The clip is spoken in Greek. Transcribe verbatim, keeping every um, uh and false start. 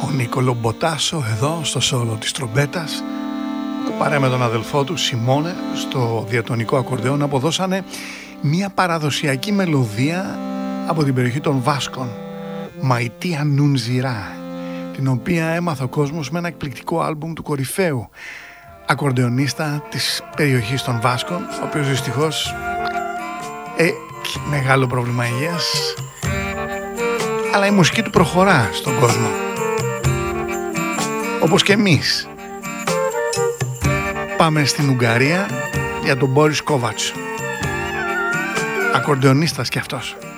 Ο Νίκολο Μποτάσο εδώ στο σόλο της τρομπέτας, παρέα με τον αδελφό του Σιμώνε στο διατονικό ακορντεόν, αποδώσανε μια παραδοσιακή μελωδία από την περιοχή των Βάσκων, Μαϊτία Νουνζιρά, την οποία έμαθε ο κόσμος με ένα εκπληκτικό άλμπουμ του κορυφαίου ακορντεονίστα της περιοχής των Βάσκων, ο οποίος δυστυχώς έχει μεγάλο πρόβλημα υγείας, αλλά η μουσική του προχωρά στον κόσμο, όπως και εμείς. Πάμε στην Ουγγαρία για τον Μπόρις Κόβατς, ακορντεονίστας κι αυτός.